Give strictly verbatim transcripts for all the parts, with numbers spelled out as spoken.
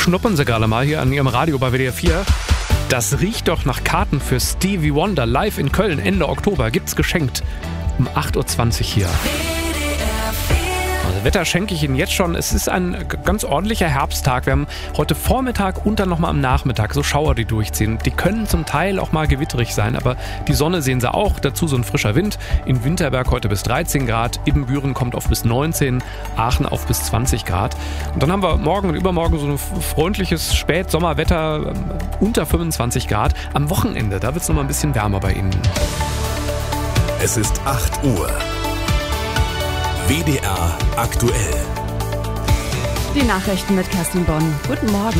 schnuppern Sie gerade mal hier an Ihrem Radio bei W D R vier. Das riecht doch nach Karten für Stevie Wonder live in Köln Ende Oktober. Gibt's geschenkt um acht Uhr zwanzig hier. Also Wetter schenke ich Ihnen jetzt schon. Es ist ein ganz ordentlicher Herbsttag. Wir haben heute Vormittag und dann nochmal am Nachmittag so Schauer, die durchziehen. Die können zum Teil auch mal gewitterig sein, aber die Sonne sehen Sie auch. Dazu so ein frischer Wind. In Winterberg heute bis dreizehn Grad. Ibbenbüren kommt auf bis neunzehn. Aachen auf bis zwanzig Grad. Und dann haben wir morgen und übermorgen so ein freundliches Spätsommerwetter unter fünfundzwanzig Grad. Am Wochenende, da wird es nochmal ein bisschen wärmer bei Ihnen. Es ist acht Uhr. W D R aktuell. Die Nachrichten mit Kerstin Bonn. Guten Morgen.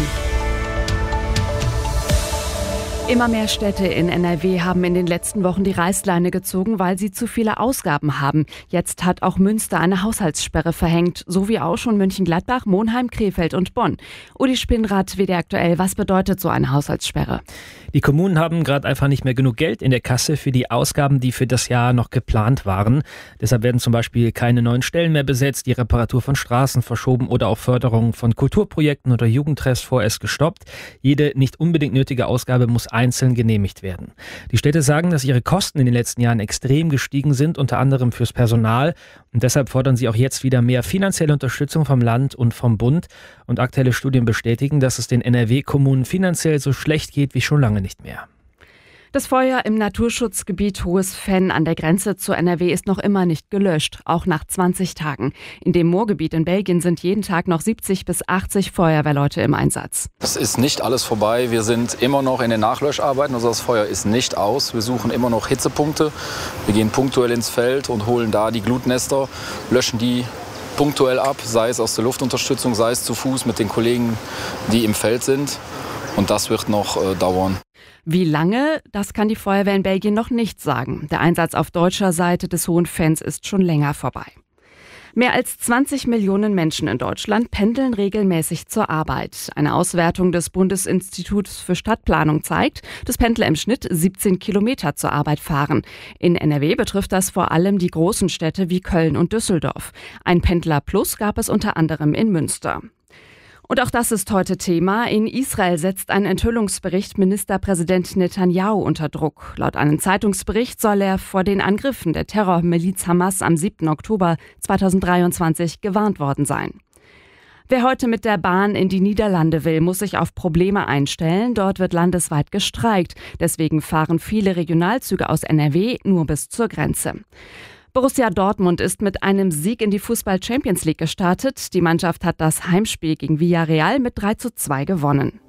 Immer mehr Städte in N R W haben in den letzten Wochen die Reißleine gezogen, weil sie zu viele Ausgaben haben. Jetzt hat auch Münster eine Haushaltssperre verhängt, so wie auch schon Mönchengladbach, Monheim, Krefeld und Bonn. Uli Spinnrad, W D R aktuell, was bedeutet so eine Haushaltssperre? Die Kommunen haben gerade einfach nicht mehr genug Geld in der Kasse für die Ausgaben, die für das Jahr noch geplant waren. Deshalb werden zum Beispiel keine neuen Stellen mehr besetzt, die Reparatur von Straßen verschoben oder auch Förderung von Kulturprojekten oder Jugendtreffs vorerst gestoppt. Jede nicht unbedingt nötige Ausgabe muss einzeln genehmigt werden. Die Städte sagen, dass ihre Kosten in den letzten Jahren extrem gestiegen sind, unter anderem fürs Personal. Und deshalb fordern sie auch jetzt wieder mehr finanzielle Unterstützung vom Land und vom Bund. Und aktuelle Studien bestätigen, dass es den N R W-Kommunen finanziell so schlecht geht wie schon lange nicht mehr. Das Feuer im Naturschutzgebiet Hohes Venn an der Grenze zu N R W ist noch immer nicht gelöscht, auch nach zwanzig Tagen. In dem Moorgebiet in Belgien sind jeden Tag noch siebzig bis achtzig Feuerwehrleute im Einsatz. Es ist nicht alles vorbei. Wir sind immer noch in den Nachlöscharbeiten. Also das Feuer ist nicht aus. Wir suchen immer noch Hitzepunkte. Wir gehen punktuell ins Feld und holen da die Glutnester, löschen die punktuell ab, sei es aus der Luftunterstützung, sei es zu Fuß mit den Kollegen, die im Feld sind. Und das wird noch äh, dauern. Wie lange, das kann die Feuerwehr in Belgien noch nicht sagen. Der Einsatz auf deutscher Seite des Hohen Venns ist schon länger vorbei. Mehr als zwanzig Millionen Menschen in Deutschland pendeln regelmäßig zur Arbeit. Eine Auswertung des Bundesinstituts für Stadtplanung zeigt, dass Pendler im Schnitt siebzehn Kilometer zur Arbeit fahren. In N R W betrifft das vor allem die großen Städte wie Köln und Düsseldorf. Ein Pendler Plus gab es unter anderem in Münster. Und auch das ist heute Thema. In Israel setzt ein Enthüllungsbericht Ministerpräsident Netanyahu unter Druck. Laut einem Zeitungsbericht soll er vor den Angriffen der Terrormiliz Hamas am siebten Oktober zweitausenddreiundzwanzig gewarnt worden sein. Wer heute mit der Bahn in die Niederlande will, muss sich auf Probleme einstellen. Dort wird landesweit gestreikt. Deswegen fahren viele Regionalzüge aus N R W nur bis zur Grenze. Borussia Dortmund ist mit einem Sieg in die Fußball-Champions League gestartet. Die Mannschaft hat das Heimspiel gegen Villarreal mit drei zu zwei gewonnen.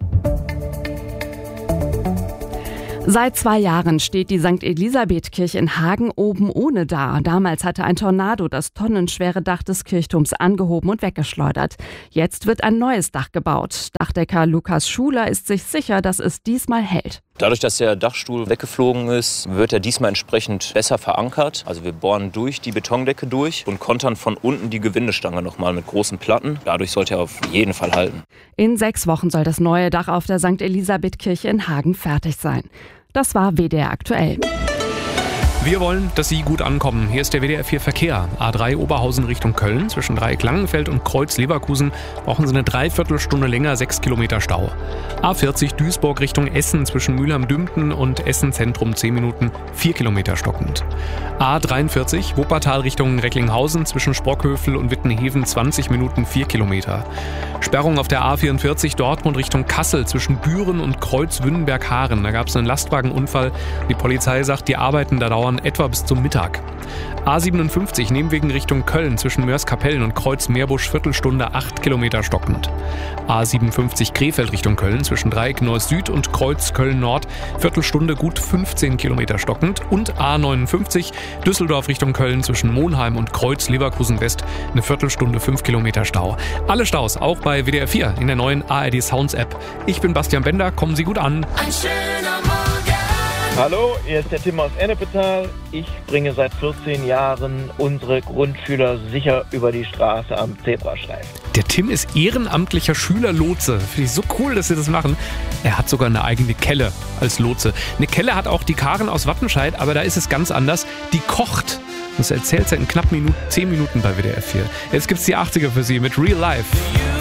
Seit zwei Jahren steht die Sankt Elisabeth-Kirche in Hagen oben ohne da. Damals hatte ein Tornado das tonnenschwere Dach des Kirchturms angehoben und weggeschleudert. Jetzt wird ein neues Dach gebaut. Dachdecker Lukas Schuler ist sich sicher, dass es diesmal hält. Dadurch, dass der Dachstuhl weggeflogen ist, wird er diesmal entsprechend besser verankert. Also wir bohren durch die Betondecke durch und kontern von unten die Gewindestange nochmal mit großen Platten. Dadurch sollte er auf jeden Fall halten. In sechs Wochen soll das neue Dach auf der Sankt Elisabeth-Kirche in Hagen fertig sein. Das war W D R aktuell. Wir wollen, dass Sie gut ankommen. Hier ist der W D R vier Verkehr. A drei Oberhausen Richtung Köln. Zwischen Dreieck Langenfeld und Kreuz Leverkusen brauchen Sie eine Dreiviertelstunde länger, sechs Kilometer Stau. A vierzig Duisburg Richtung Essen. Zwischen Mülheim-Dümpten und Essen Zentrum zehn Minuten, vier Kilometer stockend. A dreiundvierzig Wuppertal Richtung Recklinghausen. Zwischen Sprockhövel und Wittenheven zwanzig Minuten, vier Kilometer. Sperrung auf der A vierundvierzig Dortmund Richtung Kassel. Zwischen Büren und Kreuz Wünnenberg-Haaren. Da gab es einen Lastwagenunfall. Die Polizei sagt, die Arbeiten da dauern etwa bis zum Mittag. A siebenundfünfzig Nebenwegen Richtung Köln zwischen Mörs-Kapellen und Kreuz Meerbusch Viertelstunde acht Kilometer stockend. A siebenundfünfzig Krefeld Richtung Köln zwischen Dreieck Neuss Süd und Kreuz Köln Nord Viertelstunde gut fünfzehn Kilometer stockend und A neunundfünfzig Düsseldorf Richtung Köln zwischen Monheim und Kreuz Leverkusen West eine Viertelstunde fünf Kilometer Stau. Alle Staus auch bei W D R vier in der neuen A R D Sounds App. Ich bin Bastian Bender, kommen Sie gut an. Ein schöner Morgen. Hallo, hier ist der Tim aus Ennepetal. Ich bringe seit vierzehn Jahren unsere Grundschüler sicher über die Straße am Zebrastreifen. Der Tim ist ehrenamtlicher Schülerlotse. Finde ich so cool, dass Sie das machen. Er hat sogar eine eigene Kelle als Lotse. Eine Kelle hat auch die Karen aus Wattenscheid, aber da ist es ganz anders. Die kocht. Das erzählt sie in knapp Minuten, zehn Minuten bei W D R vier. Jetzt gibt's die achtziger für Sie mit Real Life.